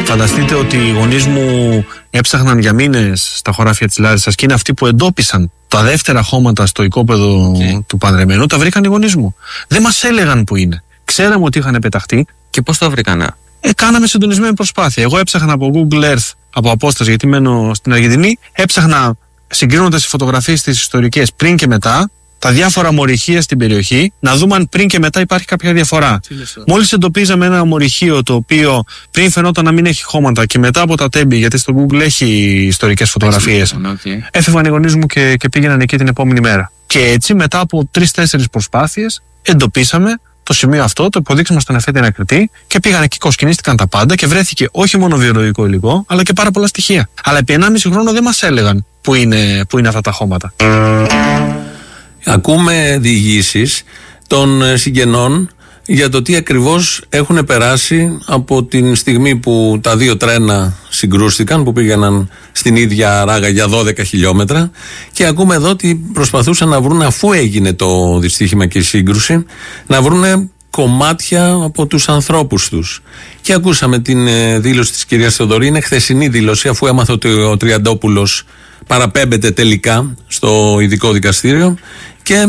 Φανταστείτε ότι οι γονείς μου έψαχναν για μήνες στα χωράφια της Λάρισσας και είναι αυτοί που εντόπισαν τα δεύτερα χώματα στο οικόπεδο του Πανδρεμένου. Τα βρήκαν οι γονείς μου. Δεν μας έλεγαν που είναι. Ξέραμε ότι είχαν πεταχτεί. Και πώς τα βρήκανε? Κάναμε συντονισμένη προσπάθεια. Εγώ έψαχνα από Google Earth, από απόσταση, γιατί μένω στην Αργεντινή. Έψαχνα συγκρίνοντας τις φωτογραφίες τις ιστορικές πριν και μετά, τα διάφορα μορυχεία στην περιοχή, να δούμε αν πριν και μετά υπάρχει κάποια διαφορά. Μόλις εντοπίζαμε ένα μορυχείο το οποίο πριν φαινόταν να μην έχει χώματα και μετά από τα τέμπη, γιατί στο Google έχει ιστορικές φωτογραφίες, έφευγαν οι γονείς μου και πήγαιναν εκεί την επόμενη μέρα. Και έτσι μετά από 3-4 προσπάθειες εντοπίσαμε το σημείο αυτό, το υποδείξαμε στον εφέτη ανακριτή και πήγαν εκεί, κοσκινίστηκαν τα πάντα και βρέθηκε όχι μόνο βιολογικό υλικό, αλλά και πάρα πολλά στοιχεία. Αλλά επί 1,5 χρόνο δεν μας έλεγαν που είναι αυτά τα χώματα. Ακούμε διηγήσεις των συγγενών για το τι ακριβώς έχουν περάσει από την στιγμή που τα δύο τρένα συγκρούστηκαν, που πήγαιναν στην ίδια ράγα για 12 χιλιόμετρα, και ακούμε εδώ ότι προσπαθούσαν να βρουν, αφού έγινε το δυστύχημα και η σύγκρουση, να βρουν κομμάτια από τους ανθρώπους τους. Και ακούσαμε την δήλωση της κυρίας Θεοδωρή, είναι χθεσινή δήλωση, αφού έμαθα ότι ο Τριαντόπουλος παραπέμπεται τελικά στο ειδικό δικαστήριο, και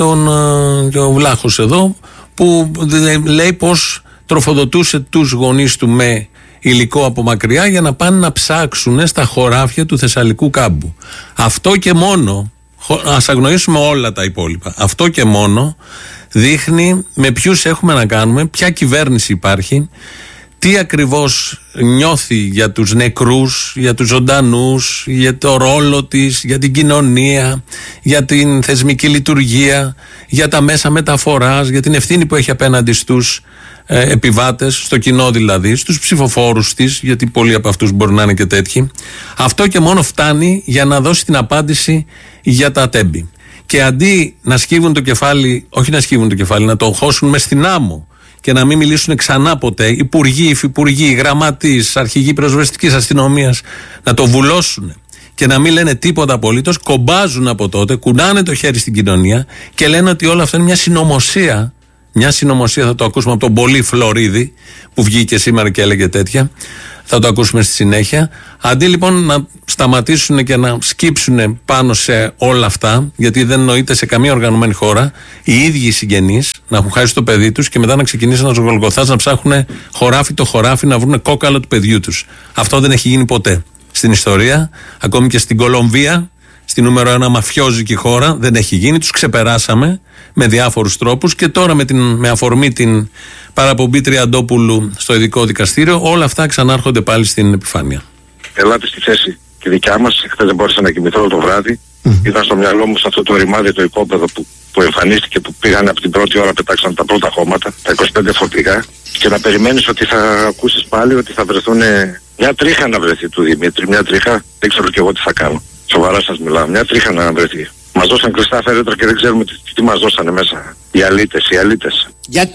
ο Βλάχος εδώ που λέει πως τροφοδοτούσε τους γονείς του με υλικό από μακριά για να πάνε να ψάξουν στα χωράφια του Θεσσαλικού κάμπου. Αυτό και μόνο, ας αγνοήσουμε όλα τα υπόλοιπα, αυτό και μόνο δείχνει με ποιους έχουμε να κάνουμε, ποια κυβέρνηση υπάρχει, τι ακριβώς νιώθει για τους νεκρούς, για τους ζωντανούς, για το ρόλο της, για την κοινωνία, για την θεσμική λειτουργία, για τα μέσα μεταφοράς, για την ευθύνη που έχει απέναντι στους επιβάτες, στο κοινό δηλαδή, στους ψηφοφόρους της, γιατί πολλοί από αυτούς μπορεί να είναι και τέτοιοι. Αυτό και μόνο φτάνει για να δώσει την απάντηση για τα τέμπη. Και αντί να σκύβουν το κεφάλι, όχι να σκύβουν το κεφάλι, να το χώσουν μες στην άμμο και να μην μιλήσουν ξανά ποτέ, υπουργοί, υφυπουργοί, γραμματείς, αρχηγοί πυροσβεστικής αστυνομίας, να το βουλώσουν και να μην λένε τίποτα απολύτως, κομπάζουν από τότε, κουνάνε το χέρι στην κοινωνία και λένε ότι όλα αυτά είναι μια συνωμοσία. Μια συνωμοσία, θα το ακούσουμε από τον Πολύ Φλωρίδη που βγήκε σήμερα και έλεγε τέτοια. Θα το ακούσουμε στη συνέχεια. Αντί λοιπόν να σταματήσουν και να σκύψουν πάνω σε όλα αυτά, γιατί δεν νοείται σε καμία οργανωμένη χώρα οι ίδιοι οι συγγενείς να έχουν χάσει το παιδί τους και μετά να ξεκινήσουν ένας γολγοθάς να ψάχνουν χωράφι το χωράφι να βρουν κόκαλο του παιδιού τους. Αυτό δεν έχει γίνει ποτέ στην ιστορία. Ακόμη και στην Κολομβία, στη νούμερο 1 μαφιόζικη χώρα, δεν έχει γίνει. Τους ξεπεράσαμε με διάφορους τρόπους και τώρα με αφορμή την παραπομπή Τριαντόπουλου στο ειδικό δικαστήριο, όλα αυτά ξανάρχονται πάλι στην επιφάνεια. Ελάτε στη θέση τη δικιά μας. Χθες δεν μπόρεσα να κοιμηθώ όλο το βράδυ. Ήταν στο μυαλό μου σε αυτό το ρημάδι το οικόπεδο που εμφανίστηκε, που πήγαν από την πρώτη ώρα, πετάξαν τα πρώτα χώματα, τα 25 φορτηγά, και να περιμένεις ότι θα ακούσεις πάλι ότι θα βρεθούν μια τρίχα να βρεθεί του Δημήτρη, μια τρίχα, δεν ξέρω και εγώ τι θα κάνω. Σοβαρά σας μιλάω, μια τρίχα να βρεθεί. Μας δώσαν κλειστά φέρετρα και δεν ξέρουμε τι μας δώσανε μέσα. Οι αλήτες.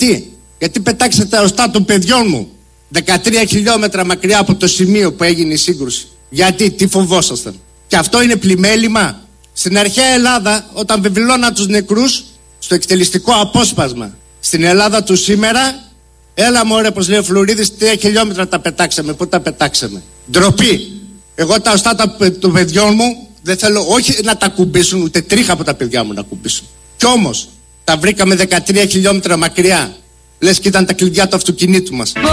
Γιατί πετάξατε τα οστά των παιδιών μου 13 χιλιόμετρα μακριά από το σημείο που έγινε η σύγκρουση? Γιατί, τι φοβόσασταν? Και αυτό είναι πλημέλημα? Στην αρχαία Ελλάδα, όταν βεβαιώναν τους νεκρούς στο εκτελεστικό απόσπασμα, στην Ελλάδα του σήμερα, έλα μωρέ, πως λέει ο Φλουρίδης, 3 χιλιόμετρα τα πετάξαμε. Πού τα πετάξαμε? Ντροπή. Εγώ τα οστά των παιδιών μου δεν θέλω όχι να τα κουμπίσουν, ούτε τρίχα από τα παιδιά μου να κουμπίσουν. Κι όμως τα βρήκαμε 13 χιλιόμετρα μακριά. Λες και ήταν τα κλειδιά του αυτοκινήτου μας.